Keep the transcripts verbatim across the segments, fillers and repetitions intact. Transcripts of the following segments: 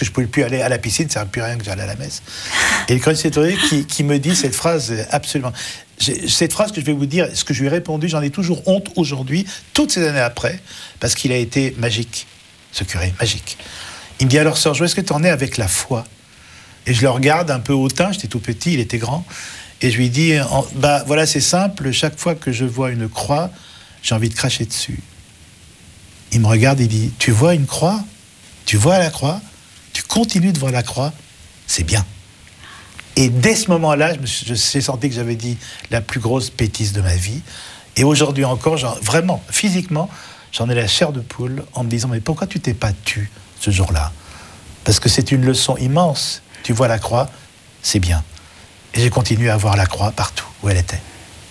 que je ne pouvais plus aller à la piscine, ça ne sert plus à rien que j'allais à la messe. Et le choriste étouré qui, qui me dit cette phrase absolument... J'ai, cette phrase que je vais vous dire, ce que je lui ai répondu, j'en ai toujours honte aujourd'hui, toutes ces années après, parce qu'il a été magique, ce curé, magique. Il me dit, alors sœur Jo, est-ce que tu en es avec la foi? Et je le regarde un peu hautain, j'étais tout petit, il était grand, et je lui dis, en, bah voilà, c'est simple, chaque fois que je vois une croix, j'ai envie de cracher dessus. Il me regarde, il dit, tu vois une croix? Tu vois la croix? Tu continues de voir la croix? C'est bien. Et dès ce moment-là, je, je, j'ai senti que j'avais dit la plus grosse bêtise de ma vie. Et aujourd'hui encore, genre, vraiment, physiquement, j'en ai la chair de poule en me disant, mais pourquoi tu t'es pas tu ce jour-là? Parce que c'est une leçon immense. Tu vois la croix, c'est bien. Et j'ai continué à voir la croix partout où elle était.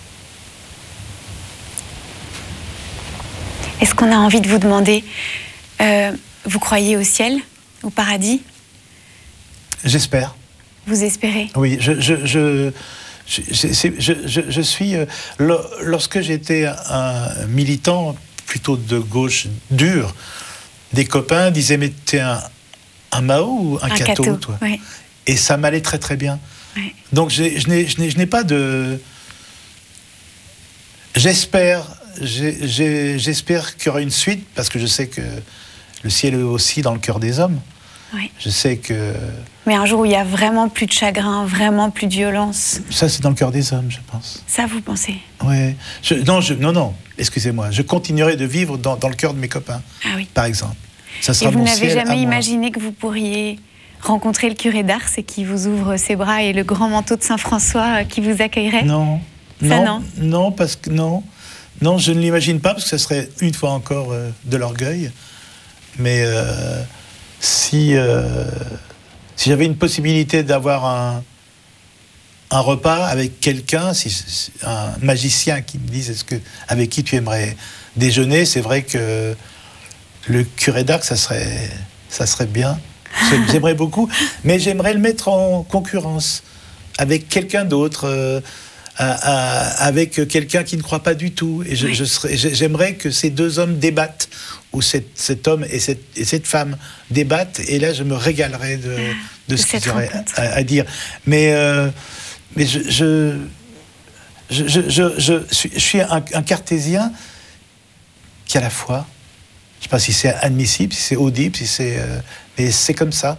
Est-ce qu'on a envie de vous demander, euh, vous croyez au ciel, au paradis? J'espère. Vous espérez? Oui, je, je, je, je, je, je, je, je suis... Euh, lorsque j'étais un militant plutôt de gauche dur, des copains disaient, mais t'es un, un Mao ou un, un catho, catho, toi? Ouais. Et ça m'allait très très bien. Ouais. Donc j'ai, je, n'ai, je, n'ai, je n'ai pas de... J'espère, j'ai, j'ai, j'espère qu'il y aura une suite, parce que je sais que le ciel est aussi dans le cœur des hommes. Oui. Je sais que... Mais un jour où il y a vraiment plus de chagrin, vraiment plus de violence. Ça, c'est dans le cœur des hommes, je pense. Ça, vous pensez? Oui. Je, non, je, non, non, excusez-moi. Je continuerai de vivre dans, dans le cœur de mes copains, ah oui. par exemple. Ça sera et vous mon n'avez ciel jamais à moi. imaginé que vous pourriez rencontrer le curé d'Ars et qui vous ouvre ses bras et le grand manteau de Saint-François qui vous accueillerait? Non. Ça, non, non. Non, parce que non. Non, je ne l'imagine pas, parce que ça serait une fois encore euh, de l'orgueil. Mais... Euh, Si, euh, si j'avais une possibilité d'avoir un, un repas avec quelqu'un, si, un magicien qui me dise est-ce que, avec qui tu aimerais déjeuner, c'est vrai que le curé d'Ars, ça serait, ça serait bien. J'aimerais beaucoup, mais j'aimerais le mettre en concurrence avec quelqu'un d'autre, euh, à, à, avec quelqu'un qui ne croit pas du tout. Et je, oui. je serais, j'aimerais que ces deux hommes débattent, ou cet, cet homme et cette, et cette femme débattent, et là je me régalerais de, de, de ce qu'ils auraient à, à dire. Mais, euh, mais je, je, je, je, je, je, suis, je suis un, un cartésien qui à la fois, je ne sais pas si c'est admissible, si c'est audible, si c'est, euh, mais c'est comme ça.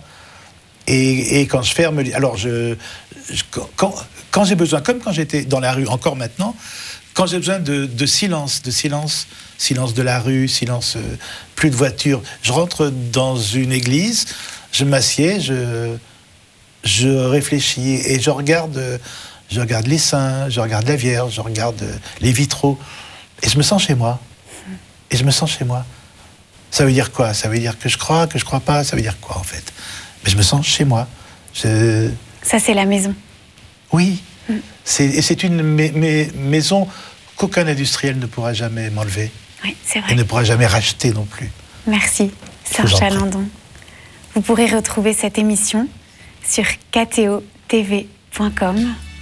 Et, et quand je ferme, alors je, je quand, quand j'ai besoin, comme quand j'étais dans la rue, encore maintenant, quand j'ai besoin de, de silence, de silence, silence de la rue, silence, euh, plus de voitures, je rentre dans une église, je m'assieds, je, je réfléchis et je regarde, je regarde les saints, je regarde la Vierge, je regarde les vitraux, et je me sens chez moi. Et je me sens chez moi. Ça veut dire quoi? Ça veut dire que je crois, que je crois pas, ça veut dire quoi en fait? Mais je me sens chez moi. Je... Ça, c'est la maison. Oui. Mm. C'est, et c'est une ma- ma- maison qu'aucun industriel ne pourra jamais m'enlever. Oui, c'est vrai. Et ne pourra jamais racheter non plus. Merci, Serge Chalandon. Vous pourrez retrouver cette émission sur k t o t v point com.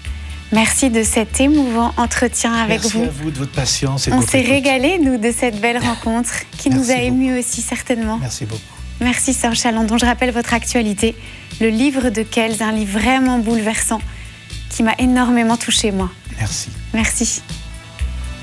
Merci de cet émouvant entretien avec Merci vous. Merci à vous de votre patience. Et On de votre s'est écoute. régalés, nous, de cette belle rencontre qui Merci nous a beaucoup. émus aussi, certainement. Merci beaucoup. Merci, Serge Chalandon. Je rappelle votre actualité. Le livre de Kelz, un livre vraiment bouleversant qui m'a énormément touchée, moi. Merci. Merci.